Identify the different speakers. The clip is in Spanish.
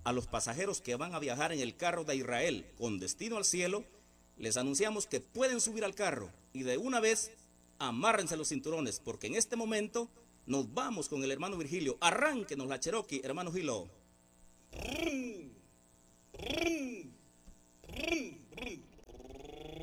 Speaker 1: A los pasajeros que van a viajar en el carro de Israel con destino al cielo, les anunciamos que pueden subir al carro y de una vez amárrense los cinturones, porque en este momento nos vamos con el hermano Virgilio. Arránquenos la Cherokee, hermano Gilo.